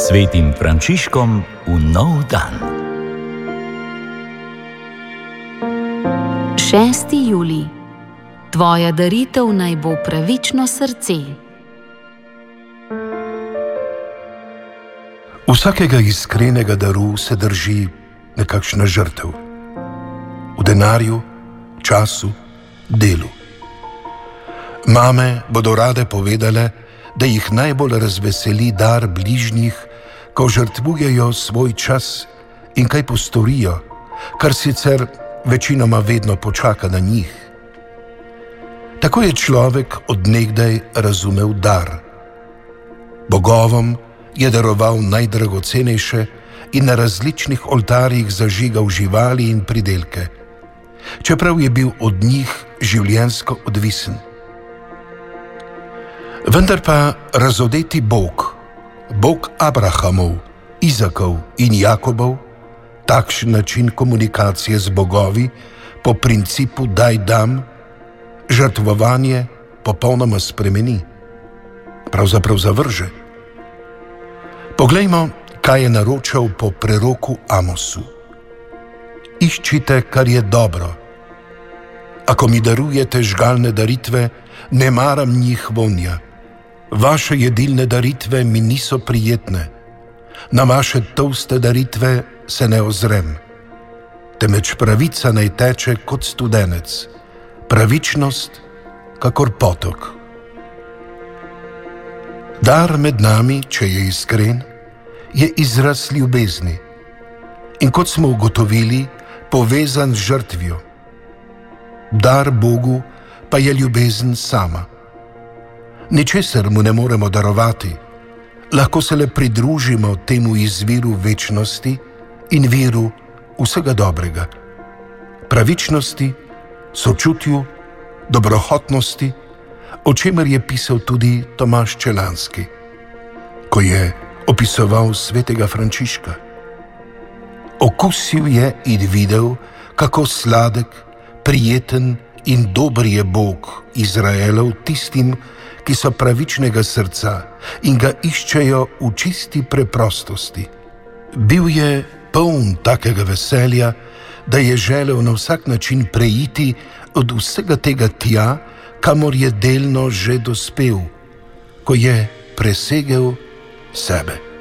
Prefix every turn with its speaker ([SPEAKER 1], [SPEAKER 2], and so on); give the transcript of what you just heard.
[SPEAKER 1] Svetim Frančiškom v nov dan.
[SPEAKER 2] 6. julij. Tvoja daritev naj bo pravično srce.
[SPEAKER 3] Vsakega iskrenega daru se drži nekakšna žrtev. V denarju, času, delu. Mame bodo rade povedale, da jih najbolj razveseli dar bližnjih, ko žrtvujejo svoj čas in kaj postorijo, kar sicer večinoma vedno počaka na njih. Tako je človek od nekdaj razumel dar. Bogovom je daroval najdragocenejše in na različnih oltarjih zažigal živali in pridelke, čeprav je bil od njih življenjsko odvisen. Vendar pa razodeti Bog, Bog Abrahamov, Izakov in Jakobov, takšen način komunikacije z bogovi po principu daj dam, žrtvovanje popolnoma spremeni, pravzaprav zavrže. Poglejmo, kaj je naročal po preroku Amosu. Iščite, kar je dobro. Ako mi darujete žgalne daritve, ne maram njih vonja. Vaše jedilne daritve mi niso prijetne. Na vaše tolste daritve se ne ozrem. Temveč pravica naj teče kot studenec, pravičnost kakor potok. Dar med nami, če je iskren, je izraz ljubezni in kot smo ugotovili, povezan z žrtvijo. Dar Bogu pa je ljubezen sama. Ničesar mu ne moremo darovati, lahko se le pridružimo temu izviru večnosti in viru vsega dobrega, pravičnosti, sočutju, dobrohotnosti, o čemer je pisal tudi Tomaž Čelanski, ko je opisoval svetega Frančiška. Okusil je in videl, kako sladek, prijeten in dober je Bog Izraelov tistim, ki so pravičnega srca in ga iščejo v čisti preprostosti. Bil je poln takega veselja, da je želel na vsak način preiti od vsega tega tja, kamor je delno že dospel, ko je presegel sebe.